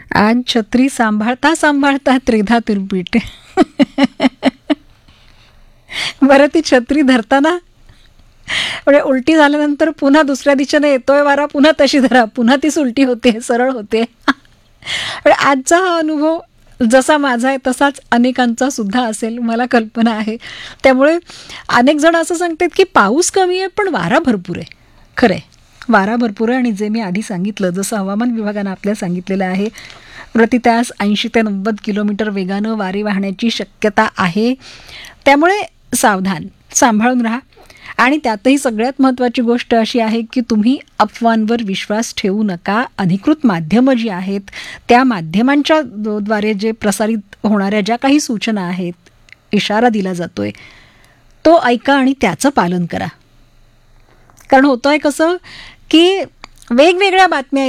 आज छत्री सांभाळता सांभाळता त्रिधा तिरपीट. बरं ती छत्री धरताना म्हणजे उलटी झाल्यानंतर पुन्हा दुसऱ्या दिशेने येतोय वारा, पुन्हा तशी धरा, पुन्हा तीच उलटी होते, सरळ होते. पण आजचा हा अनुभव जसा माझा आहे तसाच अनेकांचा सुद्धा असेल, मला कल्पना आहे. त्यामुळे अनेक जण असं सांगतात की पाऊस कमी आहे पण वारा भरपूर आहे. खरं आहे, वारा भरपूर आहे. आणि जे मी आधी सांगितलं, जसं हवामान विभागानं आपल्याला सांगितलेलं आहे, प्रति तास 80 ते 90 किलोमीटर वेगानं वारे वाहण्याची शक्यता आहे. त्यामुळे सावधान, सांभाळून राहा. आणि त्यातही सगळ्यात महत्त्वाची गोष्ट अशी आहे की तुम्ही अफवांवर विश्वास ठेवू नका. अधिकृत माध्यमं जी आहेत, त्या माध्यमांच्या द्वारे जे प्रसारित होणाऱ्या ज्या काही सूचना आहेत, इशारा दिला जातोय, तो ऐका आणि त्याचं पालन करा. कारण होतंय कसं की वेगवेगळ्या बातम्या